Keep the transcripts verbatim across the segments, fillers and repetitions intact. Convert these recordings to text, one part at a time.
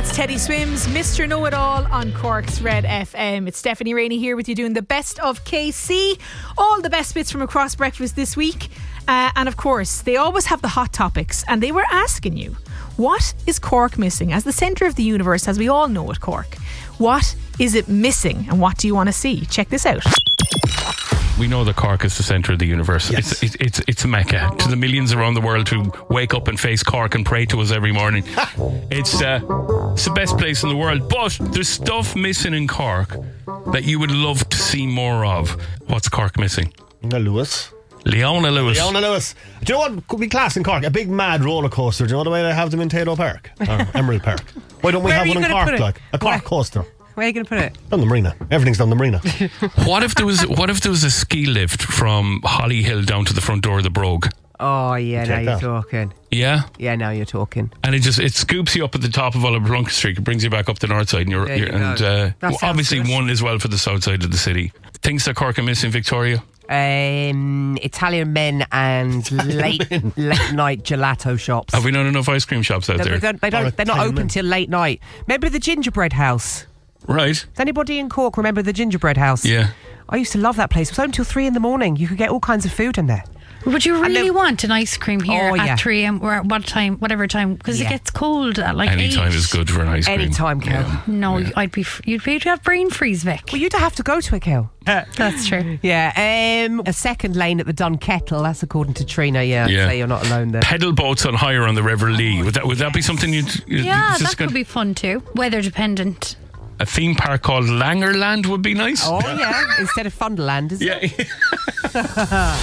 That's Teddy Swims, Mister Know-It-All on Cork's Red F M. It's Stephanie Rainey here with you doing the best of K C. All the best bits from across breakfast this week. Uh, and of course, they always have the hot topics. And they were asking you, what is Cork missing? As the centre of the universe, as we all know at Cork, what is it missing? And what do you want to see? Check this out. We know that Cork is the centre of the universe. Yes. It's, it's it's a mecca to the millions around the world who wake up and face Cork and pray to us every morning. It's uh, it's the best place in the world. But there's stuff missing in Cork that you would love to see more of. What's Cork missing? No, Lewis. Leona Lewis. Leona Lewis. Do you know what could be class in Cork? A big mad roller coaster. Do you know the way they have them in Tayto Park? Or Emerald Park. Why don't we Where have are one you in gonna Cork? put it? Like a Cork Where? coaster. Where are you going to put it? Down the marina. Everything's down the marina. What if there was what if there was a ski lift from Holly Hill down to the front door of the Brogue? Oh, yeah, now Check you're that. talking. Yeah? Yeah, now you're talking. And it just it scoops you up at the top of Oliver Plunkett Street. It brings you back up the north side, and you're, There you're you and go. uh, That well, sounds obviously good. one as well for the south side of the city. Things that Cork are missing, Victoria. Um, Italian men and late late night gelato shops. Have we not enough ice cream shops out They there? don't, they Or don't, they're not Italian open men. till late night. Remember the gingerbread house? Right? Does anybody in Cork remember the gingerbread house? Yeah. I used to love that place. It was open till three in the morning. You could get all kinds of food in there. Would you And really then- want an ice cream here Oh, at yeah. three a.m. or at what time, whatever time? Because Yeah. it gets cold at like Any time eight. is good for an ice cream. Any time, Kel. Yeah. No, Yeah. I'd be. f- You'd be. You'd have brain freeze, Vic. Well, you'd have to go to a Kel. That's true. Yeah, um, a second lane at the Dunkettle. That's according to Trina. Yeah, Yeah. so you're not alone there. Pedal boats on hire on the River Lee. Would that would that be something you'd? you'd Yeah, just that gonna- could be fun too. Weather dependent. A theme park called Langerland would be nice. Oh yeah, instead of Funderland, is it? Yeah.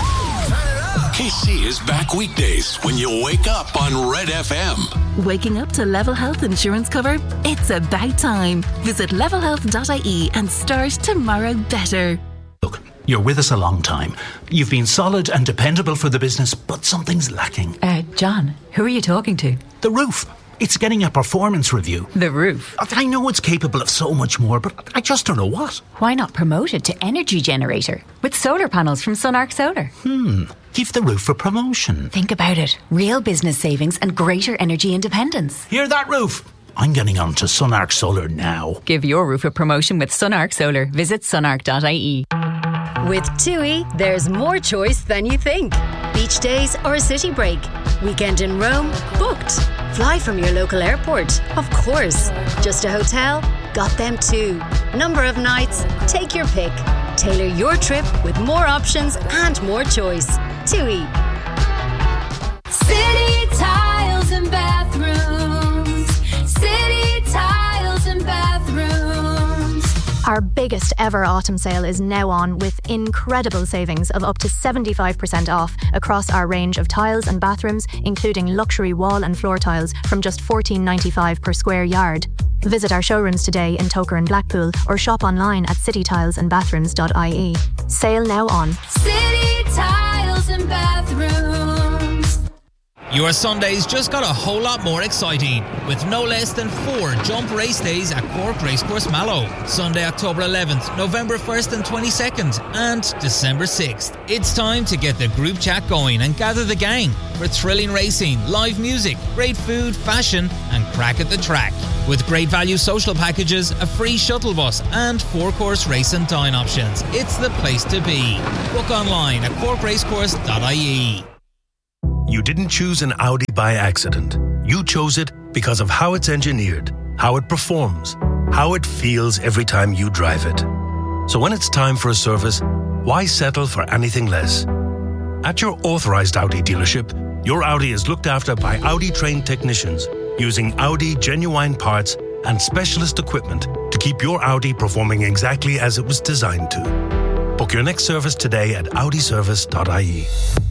K C is back weekdays when you wake up on Red F M. Waking up to Level Health insurance cover? It's about time. Visit level health dot I E and start tomorrow better. Look, you're with us a long time. You've been solid and dependable for the business, but something's lacking. Uh, John, who are you talking to? The roof. It's getting a performance review. The roof. I know it's capable of so much more, but I just don't know what. Why not promote it to energy generator with solar panels from Sunark Solar? Hmm. Give the roof a promotion. Think about it. Real business savings and greater energy independence. Hear that, roof? I'm getting on to Sunark Solar now. Give your roof a promotion with Sunark Solar. Visit sunark dot I E. With TUI, there's more choice than you think. Beach days or a city break. Weekend in Rome? Booked. Fly from your local airport? Of course. Just a hotel? Got them too. Number of nights? Take your pick. Tailor your trip with more options and more choice. TUI. City Tiles and Bathrooms. City Tiles and Bathrooms. Our biggest ever autumn sale is now on with incredible savings of up to seventy-five percent off across our range of tiles and bathrooms, including luxury wall and floor tiles from just fourteen ninety-five per square yard. Visit our showrooms today in Toker and Blackpool or shop online at city tiles and bathrooms dot I E. Sale now on. City Tiles and Bathrooms. Your Sundays just got a whole lot more exciting with no less than four jump race days at Cork Racecourse Mallow. Sunday, October eleventh, November first and twenty-second and December sixth. It's time to get the group chat going and gather the gang for thrilling racing, live music, great food, fashion and crack at the track. With great value social packages, a free shuttle bus and four-course race and dine options. It's the place to be. Book online at cork racecourse dot I E. You didn't choose an Audi by accident. You chose it because of how it's engineered, how it performs, how it feels every time you drive it. So when it's time for a service, why settle for anything less? At your authorized Audi dealership, your Audi is looked after by Audi-trained technicians using Audi genuine parts and specialist equipment to keep your Audi performing exactly as it was designed to. Book your next service today at audi service dot I E.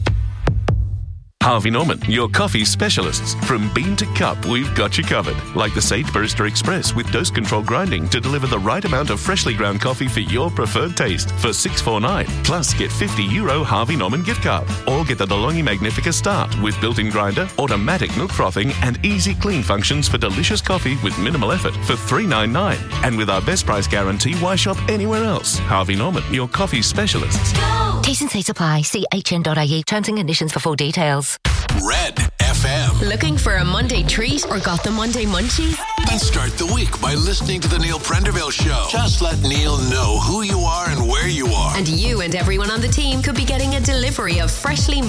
Harvey Norman, your coffee specialists. From bean to cup, we've got you covered. Like the Sage Barista Express with dose control grinding to deliver the right amount of freshly ground coffee for your preferred taste for six forty-nine. Plus, get fifty euro Harvey Norman gift card. Or get the DeLonghi Magnifica Start with built-in grinder, automatic milk frothing and easy clean functions for delicious coffee with minimal effort for three ninety-nine. And with our best price guarantee, why shop anywhere else? Harvey Norman, your coffee specialists. T's and C's apply. See H N dot I E. Terms and conditions for full details. Red F F M. Looking for a Monday treat or got the Monday munchies? Then start the week by listening to the Neil Prenderville Show. Just let Neil know who you are and where you are. And you and everyone on the team could be getting a delivery of freshly